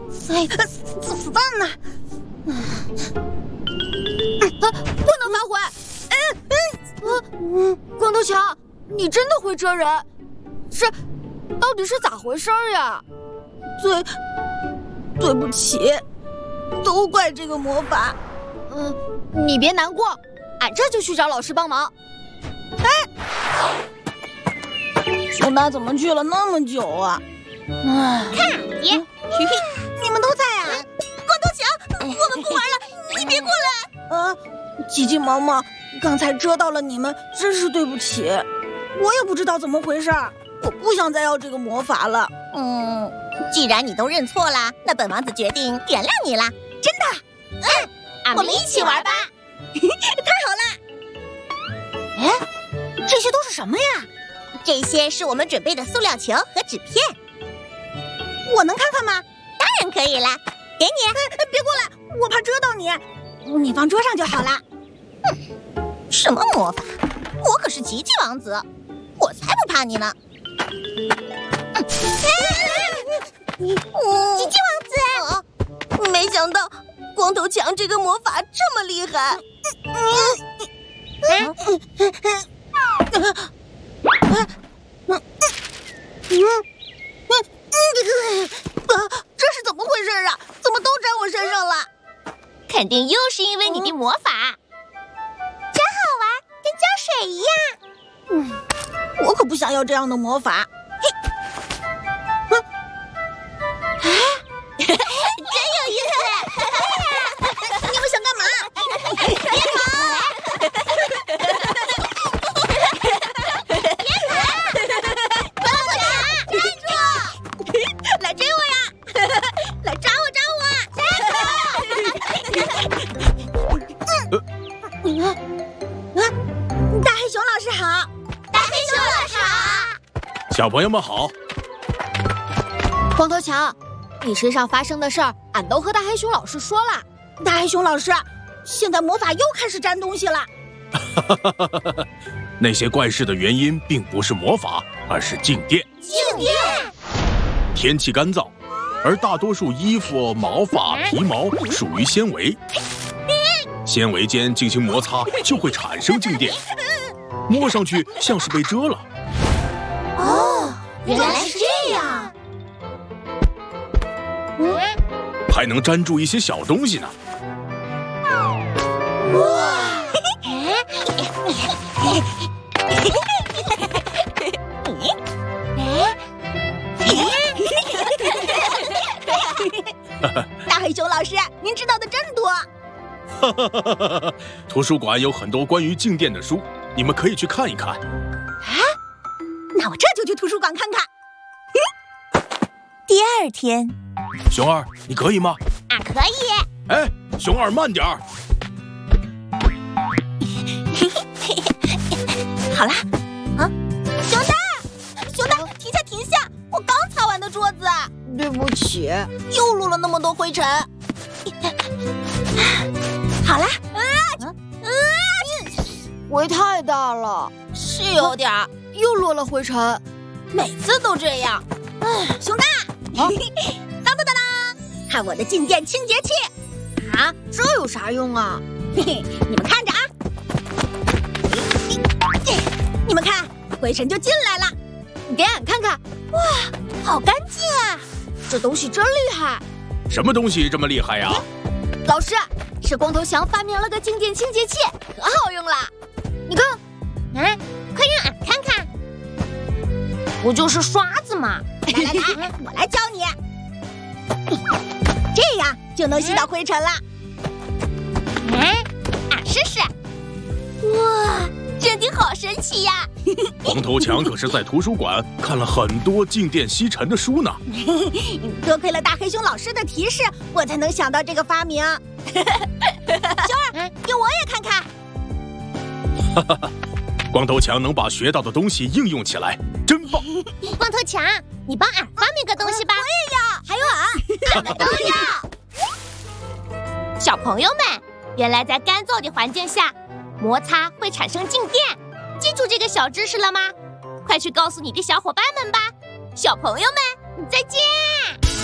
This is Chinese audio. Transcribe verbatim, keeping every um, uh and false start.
哎，子子弹呢？ 啊，不能发挥！哎哎，啊，光头强，你真的会蜇人？这到底是咋回事呀？ 对，对不起，都怪这个魔法。 嗯，你别难过，俺这就去找老师帮忙。 哎，熊大怎么去了那么久啊？ 哎，看爷， 你们都在啊？ 光头强，我们不玩了，你别过来！ 啊，急急忙忙，刚才蜇到了你们，真是对不起。我也不知道怎么回事，我不想再要这个魔法了。 嗯，既然你都认错了，那本王子决定原谅你了。 真的？ 嗯，俺们一起玩吧。 太好了！哎，这些都是什么呀？ 这些是我们准备的塑料球和纸片。 我能看看吗？ 当然可以了，给你。 哎，别过来，我怕蜇到你。你放桌上就好了。 哼，什么魔法？我可是奇迹王子，我才不怕你呢。嗯，奇迹王子，啊，没想到光头强这个魔法这么厉害。嗯嗯嗯嗯嗯嗯，这是怎么回事啊？怎么都粘我身上了？ 肯定又是因为你的魔法，真好玩，跟浇水一样。 嗯，我可不想要这样的魔法。嘿，嗯，哎， 真有意思！ 你们想干嘛？ 别跑！ 来追我呀！来抓我抓我！嗯嗯，大黑熊老师好！ 大黑熊老师好！ 小朋友们好！ 光头强，你身上发生的事儿，俺都和大黑熊老师说了。 大黑熊老师，现在魔法又开始粘东西了。 那些怪事的原因并不是魔法，而是静电。 静电。 天气干燥，而大多数衣服、毛发、皮毛属于纤维，纤维间进行摩擦就会产生静电，摸上去像是被蜇了。 哦，原来是这样。 嗯，还能粘住一些小东西呢。 哇！ 大黑熊老师，您知道的真多。 图书馆有很多关于静电的书，你们可以去看一看。 啊，那我这就去图书馆看看。 第二天， 熊二，你可以吗？ 俺可以。 哎，熊二，慢点儿。 好了， 啊，熊大，熊大，停下，停下！我刚擦完的桌子。 对不起， 又落了那么多灰尘。 好了， 啊啊！ 灰太大了， 是有点儿， 又落了灰尘， 每次都这样。 哎，熊大， 啊， 当当当当，看我的静电清洁器！ 啊，这有啥用啊？ 嘿嘿，你们看着啊，你们看，灰尘就进来了。 给俺看看， 哇，好干净啊！ 这东西真厉害。 什么东西这么厉害呀？ 老师，是光头强发明了个静电清洁器，可好用了。你看， 嗯，快让俺看看。不就是刷子吗？ 来来来，我来教你，这样就能吸到灰尘了。 嗯，俺试试。哇，真的好神奇呀！ 光头强可是在图书馆看了很多静电吸尘的书呢。 多亏了大黑熊老师的提示，我才能想到这个发明。熊二，给我也看看。 哈哈哈，光头强能把学到的东西应用起来，真棒！ 光头强，你帮俺发明个东西吧。 我也要，还有俺， 俺们都要。小朋友们，原来在干燥的环境下，摩擦会产生静电。记住这个小知识了吗？快去告诉你的小伙伴们吧。小朋友们，再见。